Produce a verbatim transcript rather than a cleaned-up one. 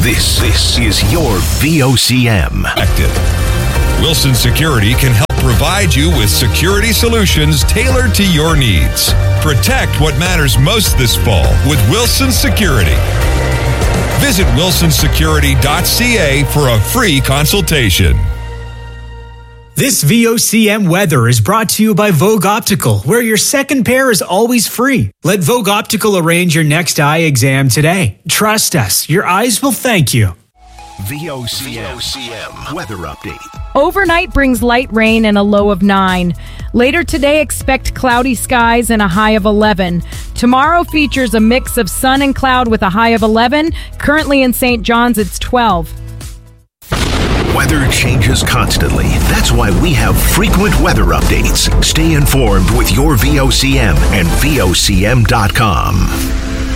This, this is your V O C M. Active. Wilson Security can help provide you with security solutions tailored to your needs. Protect what matters most this fall with Wilson Security. Visit wilson security dot c a for a free consultation. This V O C M weather is brought to you by Vogue Optical, where your second pair is always free. Let Vogue Optical arrange your next eye exam today. Trust us, your eyes will thank you. V O C M weather update. Overnight brings light rain and a low of nine. Later today, expect cloudy skies and a high of eleven. Tomorrow features a mix of sun and cloud with a high of eleven. Currently in Saint John's, it's twelve. Weather changes constantly. That's why we have frequent weather updates. Stay informed with your V O C M and V O C M dot com.